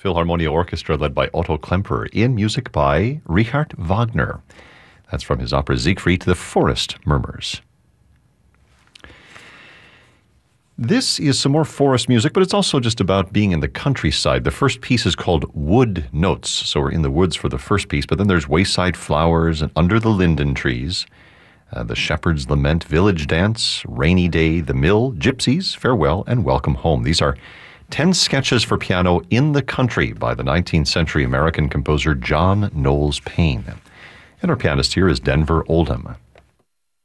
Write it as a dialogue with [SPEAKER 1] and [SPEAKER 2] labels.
[SPEAKER 1] Philharmonia Orchestra led by Otto Klemperer, in music by Richard Wagner. That's from his opera Siegfried, The Forest Murmurs. This is some more forest music, but it's also just about being in the countryside. The first piece is called Wood Notes, so we're in the woods for the first piece, but then there's Wayside Flowers and Under the Linden Trees, The Shepherd's Lament, Village Dance, Rainy Day, The Mill, Gypsies, Farewell, and Welcome Home. These are 10 sketches for piano in the country by the 19th century American composer John Knowles Paine. And our pianist here is Denver Oldham.